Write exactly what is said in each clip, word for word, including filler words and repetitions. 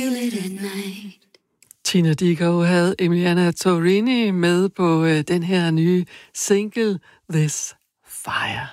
Tina Dickow havde Emiliana Torrini med på øh, den her nye single, This Fire.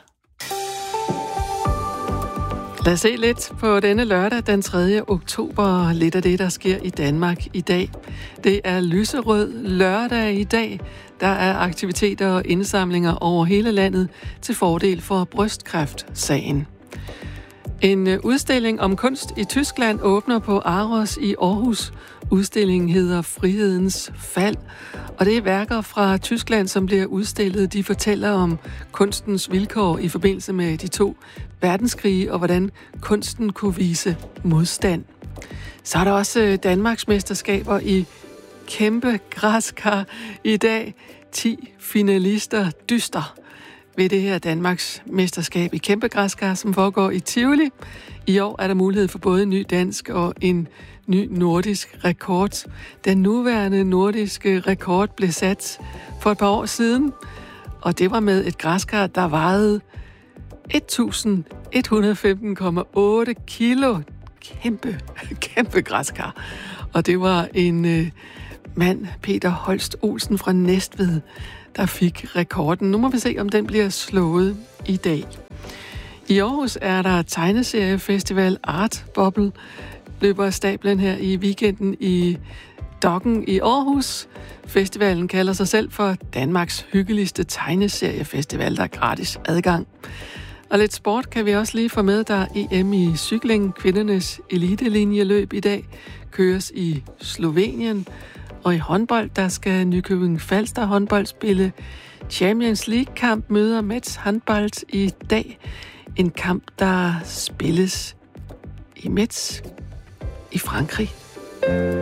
Lad os se lidt på denne lørdag, den tredje oktober, lidt af det, der sker i Danmark i dag. Det er lyserød lørdag i dag. Der er aktiviteter og indsamlinger over hele landet til fordel for brystkræftsagen. En udstilling om kunst i Tyskland åbner på Aros i Aarhus. Udstillingen hedder Frihedens Fald, og det er værker fra Tyskland, som bliver udstillet. De fortæller om kunstens vilkår i forbindelse med de to verdenskrige, og hvordan kunsten kunne vise modstand. Så er der også Danmarks mesterskaber i kæmpe græskar i dag. ti finalister dyster ved det her Danmarks mesterskab i kæmpe græskar, som foregår i Tivoli. I år er der mulighed for både en ny dansk og en ny nordisk rekord. Den nuværende nordiske rekord blev sat for et par år siden, og det var med et græskar, der vejede et tusind et hundrede og femten komma otte kilo. Kæmpe, kæmpe græskar. Og det var en øh, mand, Peter Holst Olsen fra Næstved, der fik rekorden. Nu må vi se, om den bliver slået i dag. I Aarhus er der tegneseriefestival Art Bubble. Løber af stablen her i weekenden i Dokken i Aarhus. Festivalen kalder sig selv for Danmarks hyggeligste tegneseriefestival. Der er gratis adgang. Og lidt sport kan vi også lige få med. Der er E M i cykling. Kvindernes elitelinjeløb i dag køres i Slovenien. Og i håndbold, der skal Nykøbing Falster håndbold spille Champions League-kamp, møder Metz håndbold i dag. En kamp, der spilles i Metz i Frankrig.